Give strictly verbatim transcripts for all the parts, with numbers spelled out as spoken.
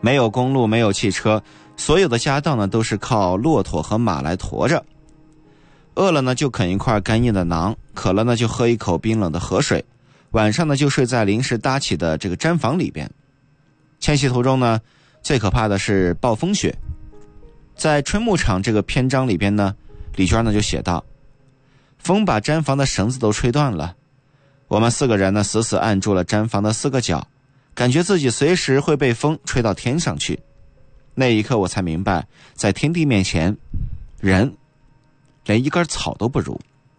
没有公路，没有汽车，所有的家当呢都是靠骆驼和马来驮着。饿了呢就啃一块干硬的馕，渴了呢就喝一口冰冷的河水，晚上呢就睡在临时搭起的这个毡房里边。迁徙途中呢，最可怕的是暴风雪。在春牧场这个篇章里边呢，李娟呢就写道：风把毡房的绳子都吹断了，我们四个人呢死死按住了毡房的四个角，感觉自己随时会被风吹到天上去。那一刻我才明白，在天地面前，人连一根草都不如。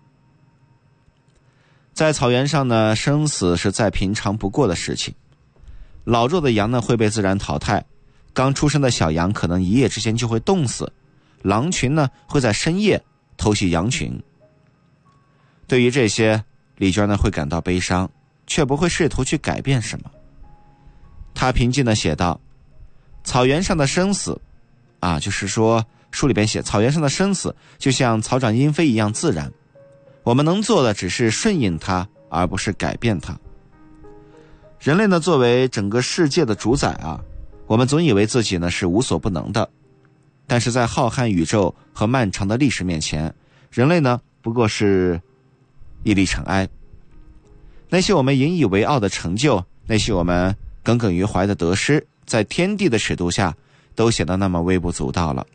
在草原上呢，生死是再平常不过的事情。老弱的羊呢会被自然淘汰，刚出生的小羊可能一夜之间就会冻死，狼群呢会在深夜偷袭羊群。对于这些，李娟呢会感到悲伤，却不会试图去改变什么。她平静地写道：草原上的生死啊，就是说书里边写草原上的生死就像草长莺飞一样自然，我们能做的只是顺应它，而不是改变它。人类呢作为整个世界的主宰啊，我们总以为自己呢是无所不能的，但是在浩瀚宇宙和漫长的历史面前，人类呢不过是一粒尘埃。那些我们引以为傲的成就，那些我们耿耿于怀的得失，在天地的尺度下都显得那么微不足道了。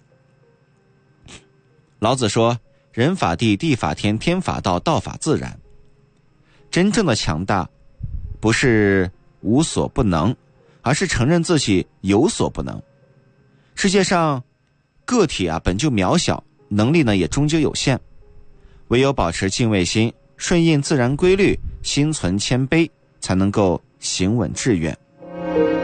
老子说：人法地，地法天，天法道，道法自然。真正的强大不是无所不能，而是承认自己有所不能。世界上个体啊本就渺小，能力呢也终究有限，唯有保持敬畏心，顺应自然规律，心存谦卑，才能够行稳致远。